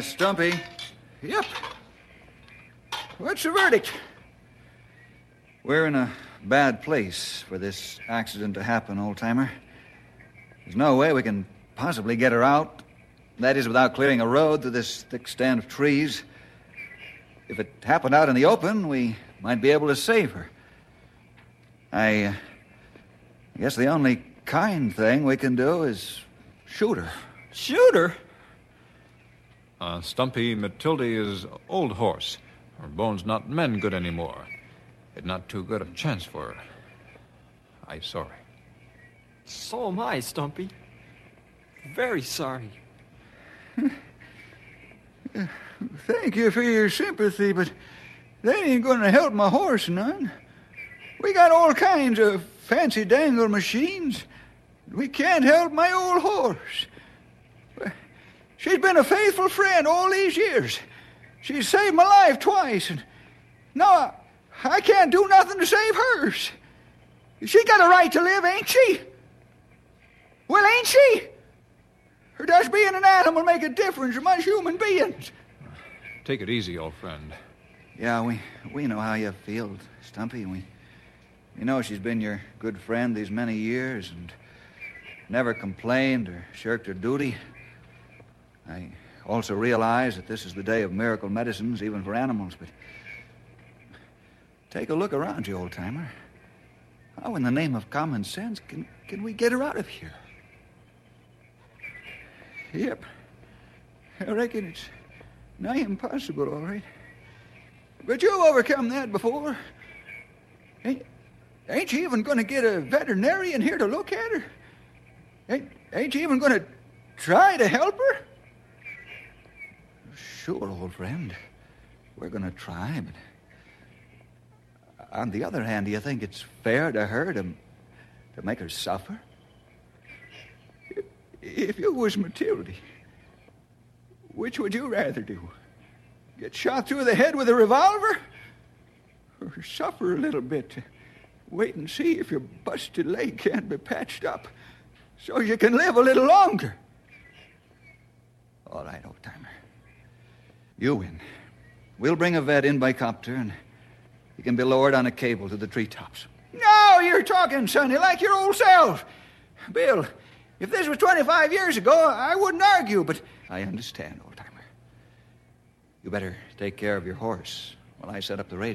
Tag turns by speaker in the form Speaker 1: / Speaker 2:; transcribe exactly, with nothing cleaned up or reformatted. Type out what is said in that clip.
Speaker 1: Stumpy. Yep. What's the verdict? We're in a bad place for this accident to happen, old-timer. There's no way we can possibly get her out. That is, without clearing a road through this thick stand of trees. If it happened out in the open, we might be able to save her. I, uh, I guess the only kind thing we can do is shoot her.
Speaker 2: Shoot her?
Speaker 3: Uh, Stumpy, Matilda is old horse. Her bones not mend good anymore. It not too good a chance for her. I sorry.
Speaker 2: So am I, Stumpy. Very sorry.
Speaker 1: Thank you for your sympathy, but that ain't going to help my horse none. We got all kinds of fancy dangle machines. We can't help my old horse. She's been a faithful friend all these years. She's saved my life twice, and no, I can't do nothing to save hers. She got a right to live, ain't she? Well, ain't she? Or does being an animal make a difference among human beings?
Speaker 3: Take it easy, old friend.
Speaker 1: Yeah, we we know how you feel, Stumpy. We, we know she's been your good friend these many years and never complained or shirked her duty. I also realize that this is the day of miracle medicines, even for animals, but take a look around you, old-timer. How in the name of common sense can, can we get her out of here? Yep. I reckon it's nigh impossible, all right. But you've overcome that before. Ain't, ain't you even going to get a veterinarian here to look at her? Ain't, ain't you even going to try to help her? Sure, old friend. We're going to try, but on the other hand, do you think it's fair to her to, to make her suffer? If you was Matilda, which would you rather do? Get shot through the head with a revolver? Or suffer a little bit to wait and see if your busted leg can't be patched up so you can live a little longer? All right, old-timer. You win. We'll bring a vet in by copter, and he can be lowered on a cable to the treetops. No, you're talking, Sonny, like your old self. Bill, if this was twenty-five years ago, I wouldn't argue, but I understand, old-timer. You better take care of your horse while I set up the radio.